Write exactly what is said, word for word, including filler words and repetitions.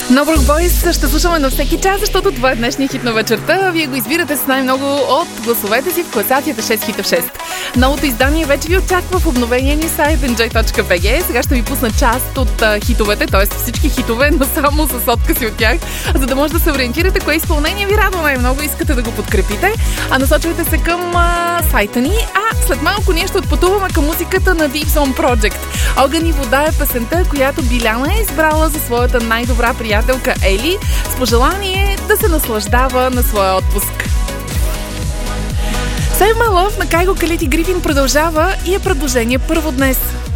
No Brook Boys ще слушаме на всеки час, защото това е днешния хит на вечерта. Вие го избирате с най-много от гласовете си в класацията шест хита в шест. Новото издание вече ви очаква в обновения ни сайт ен джей точка би джи. Сега ще ви пусна част от а, хитовете, т.е. всички хитове, но само с откъси от тях, за да може да се ориентирате кое изпълнение ви радва най-много, искате да го подкрепите. А насочвайте се към а, сайта ни, а след малко ние ще отпътуваме към музиката на Deep Zone Project. Огън и вода е песента, която Биляна е избрала за своята най-добра приятелка Ели, с пожелание да се наслаждава на своя отпуск. Save My Love на Кайго Калити Грифин продължава и е предложение първо днес.